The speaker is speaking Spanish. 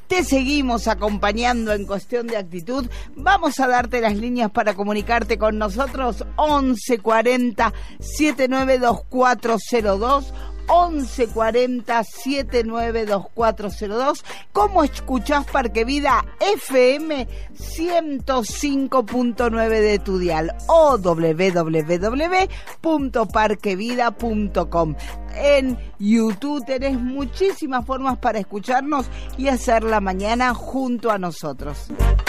te seguimos acompañando en Cuestión de Actitud. Vamos a darte las líneas para comunicarte con nosotros. 1140 792402, 1140 792402. ¿Cómo escuchás Parque Vida? FM 105.9 de tu dial o www.parquevida.com. En YouTube tenés muchísimas formas para escucharnos y hacer la mañana junto a nosotros.